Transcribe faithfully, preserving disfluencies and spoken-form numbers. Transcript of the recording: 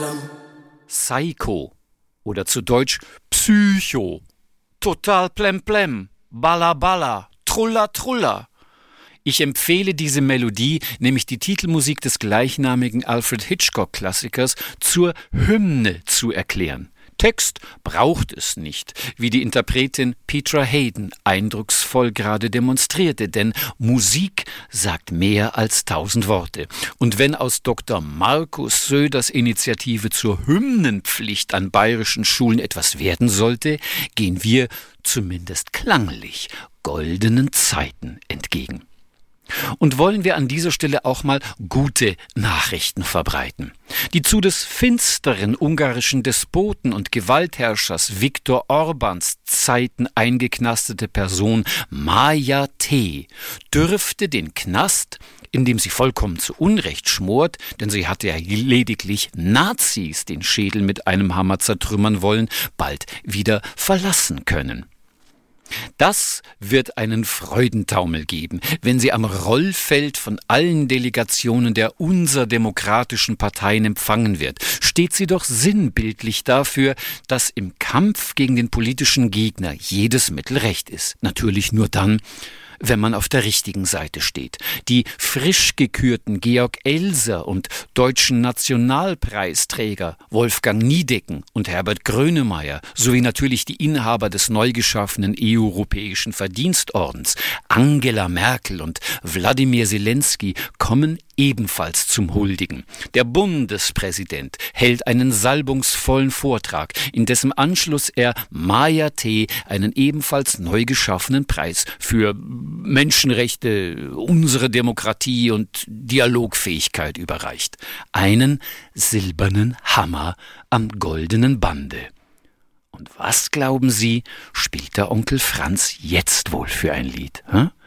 Psycho oder zu Deutsch Psycho. Total plemplem, balla balla, trulla trulla. Ich empfehle diese Melodie, nämlich die Titelmusik des gleichnamigen Alfred Hitchcock-Klassikers, zur Hymne zu erklären. Text braucht es nicht, wie die Interpretin Petra Hayden eindrucksvoll gerade demonstrierte, denn Musik sagt mehr als tausend Worte. Und wenn aus Doktor Markus Söders Initiative zur Hymnenpflicht an bayerischen Schulen etwas werden sollte, gehen wir zumindest klanglich goldenen Zeiten entgegen. Und wollen wir an dieser Stelle auch mal gute Nachrichten verbreiten. Die zu des finsteren ungarischen Despoten und Gewaltherrschers Viktor Orbáns Zeiten eingeknastete Person Maja T. dürfte den Knast, in dem sie vollkommen zu Unrecht schmort, denn sie hatte ja lediglich Nazis den Schädel mit einem Hammer zertrümmern wollen, bald wieder verlassen können. Das wird einen Freudentaumel geben, wenn sie am Rollfeld von allen Delegationen der unserdemokratischen Parteien empfangen wird. Steht sie doch sinnbildlich dafür, dass im Kampf gegen den politischen Gegner jedes Mittel recht ist. Natürlich nur dann, wenn man auf der richtigen Seite steht. Die frisch gekürten Georg Elser und deutschen Nationalpreisträger Wolfgang Niedecken und Herbert Grönemeyer sowie natürlich die Inhaber des neu geschaffenen europäischen Verdienstordens Angela Merkel und Wladimir Zelensky kommen ebenfalls zum Huldigen. Der Bundespräsident hält einen salbungsvollen Vortrag, in dessen Anschluss er Maja T. einen ebenfalls neu geschaffenen Preis für Menschenrechte, unsere Demokratie und Dialogfähigkeit überreicht. Einen silbernen Hammer am goldenen Bande. Und was, glauben Sie, spielt der Onkel Franz jetzt wohl für ein Lied? Hm?